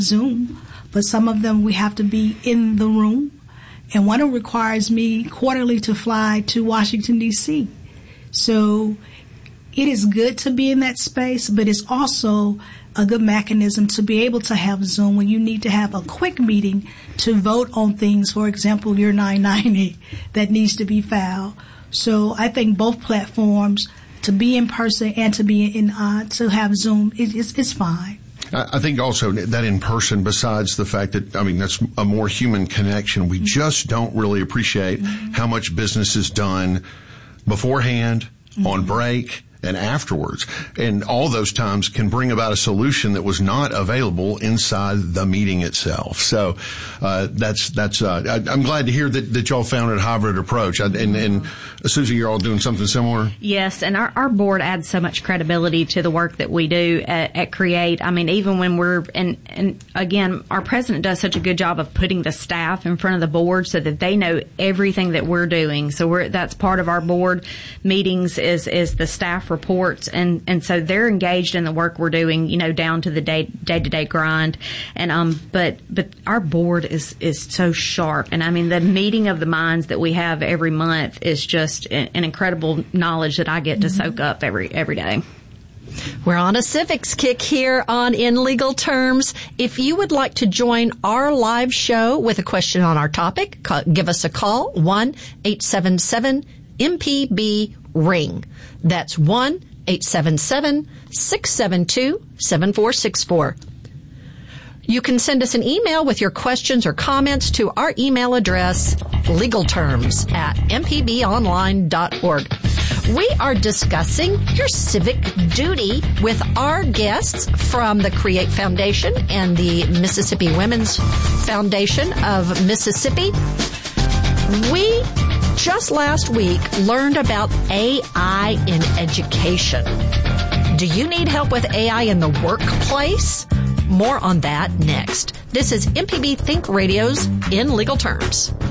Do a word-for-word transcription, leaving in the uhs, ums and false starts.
Zoom, but some of them we have to be in the room. And one of them requires me quarterly to fly to Washington, D C So it is good to be in that space, but it's also a good mechanism to be able to have Zoom when you need to have a quick meeting to vote on things, for example, your nine ninety that needs to be filed. So I think both platforms, to be in person and to be in, uh, to have Zoom, it, it's, it's fine. I think also that in person, besides the fact that, I mean, that's a more human connection, we just don't really appreciate mm-hmm. how much business is done beforehand, mm-hmm. on break, and afterwards. And all those times can bring about a solution that was not available inside the meeting itself. So, uh, that's, that's, uh, I, I'm glad to hear that, that y'all found a hybrid approach. I, and, and Susie, you're all doing something similar? Yes. And our, our board adds so much credibility to the work that we do at, at Create. I mean, even when we're, and, and again, our president does such a good job of putting the staff in front of the board so that they know everything that we're doing. So we're, that's part of our board meetings is, is the staff reports, and and so they're engaged in the work we're doing, you know, down to the day day to day grind. And um, but but our board is is so sharp, and I mean the meeting of the minds that we have every month is just an, an incredible knowledge that I get to soak up every every day. We're on a civics kick here on In Legal Terms. If you would like to join our live show with a question on our topic, call, give us a call, one eight seven seven M P B ring. That's one eight seven seven six seven two seven four six four. You can send us an email with your questions or comments to our email address, legalterms at m p b online dot org. We are discussing your civic duty with our guests from the Create Foundation and the Mississippi Women's Foundation of Mississippi. We just last week learned about A I in education. Do you need help with A I in the workplace? More on that next. This is M P B Think Radio's In Legal Terms.